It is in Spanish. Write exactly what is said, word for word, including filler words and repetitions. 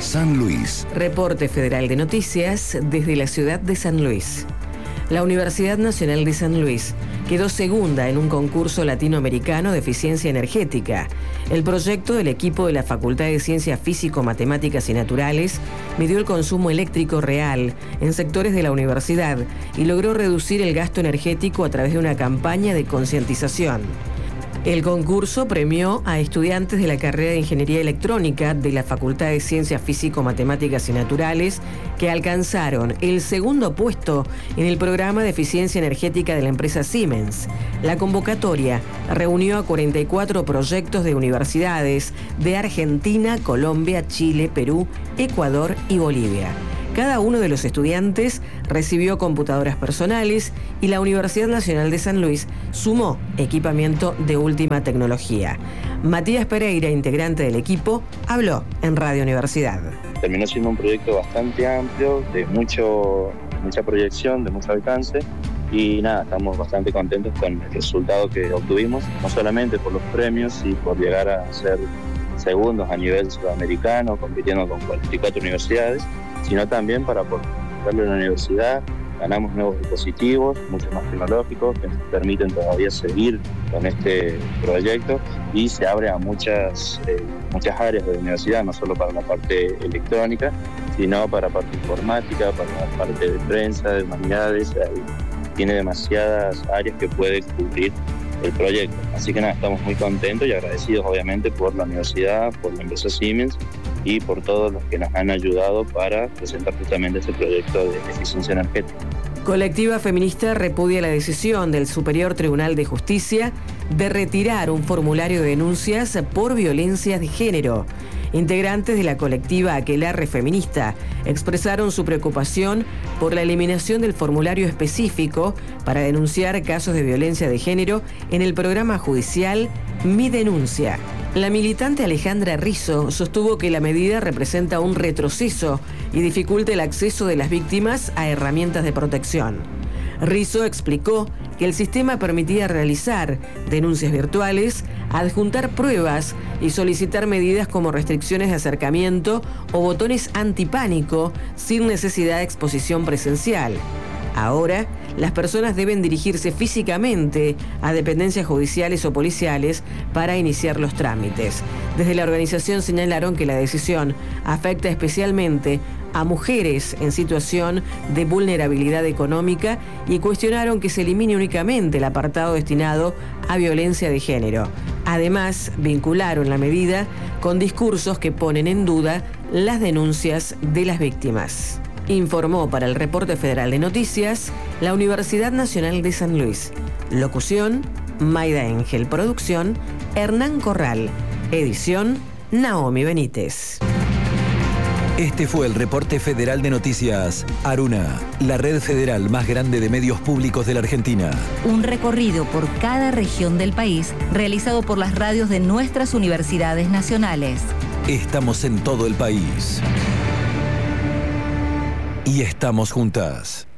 San Luis. Reporte Federal de Noticias desde la ciudad de San Luis. La Universidad Nacional de San Luis quedó segunda en un concurso latinoamericano de eficiencia energética. El proyecto del equipo de la Facultad de Ciencias Físico-Matemáticas y Naturales midió el consumo eléctrico real en sectores de la universidad y logró reducir el gasto energético a través de una campaña de concientización. El concurso premió a estudiantes de la carrera de Ingeniería Electrónica de la Facultad de Ciencias Físico-Matemáticas y Naturales que alcanzaron el segundo puesto en el programa de eficiencia energética de la empresa Siemens. La convocatoria reunió a cuarenta y cuatro proyectos de universidades de Argentina, Colombia, Chile, Perú, Ecuador y Bolivia. Cada uno de los estudiantes recibió computadoras personales y la Universidad Nacional de San Luis sumó equipamiento de última tecnología. Matías Pereira, integrante del equipo, habló en Radio Universidad. Terminó siendo un proyecto bastante amplio, de mucho, mucha proyección, de mucho alcance. Y nada, estamos bastante contentos con el resultado que obtuvimos, no solamente por los premios y por llegar a ser segundos a nivel sudamericano, compitiendo con cuarenta y cuatro universidades, sino también para aportarle a la universidad. Ganamos nuevos dispositivos, mucho más tecnológicos, que nos permiten todavía seguir con este proyecto y se abre a muchas, eh, muchas áreas de la universidad, no solo para la parte electrónica, sino para la parte informática, para la parte de prensa, de humanidades. Tiene demasiadas áreas que puede cubrir el proyecto. Así que nada, estamos muy contentos y agradecidos obviamente por la universidad, por la empresa Siemens y por todos los que nos han ayudado para presentar justamente este proyecto de eficiencia energética. Colectiva feminista repudia la decisión del Superior Tribunal de Justicia de retirar un formulario de denuncias por violencias de género. Integrantes de la colectiva Aquelarre Feminista expresaron su preocupación por la eliminación del formulario específico para denunciar casos de violencia de género en el programa judicial Mi Denuncia. La militante Alejandra Rizzo sostuvo que la medida representa un retroceso y dificulta el acceso de las víctimas a herramientas de protección. Rizzo explicó que el sistema permitía realizar denuncias virtuales, adjuntar pruebas y solicitar medidas como restricciones de acercamiento o botones antipánico sin necesidad de exposición presencial. Ahora, las personas deben dirigirse físicamente a dependencias judiciales o policiales para iniciar los trámites. Desde la organización señalaron que la decisión afecta especialmente a mujeres en situación de vulnerabilidad económica y cuestionaron que se elimine únicamente el apartado destinado a violencia de género. Además, vincularon la medida con discursos que ponen en duda las denuncias de las víctimas. Informó para el Reporte Federal de Noticias la Universidad Nacional de San Luis. Locución, Maida Engel. Producción, Hernán Corral. Edición, Naomi Benítez. Este fue el Reporte Federal de Noticias. Aruna, la red federal más grande de medios públicos de la Argentina. Un recorrido por cada región del país realizado por las radios de nuestras universidades nacionales. Estamos en todo el país. Y estamos juntas.